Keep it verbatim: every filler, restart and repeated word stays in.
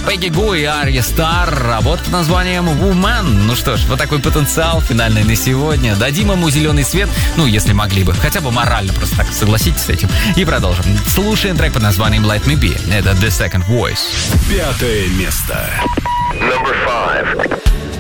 Пегги Гу и Арья Стар. Работа под названием Woman. Ну что ж, вот такой потенциал финальный на сегодня. Дадим ему зеленый свет, ну, если могли бы. Хотя бы морально просто так, согласитесь с этим. И продолжим. Слушаем трек под названием Let Me Be. Это The Second Voice. Пятое место. Number five.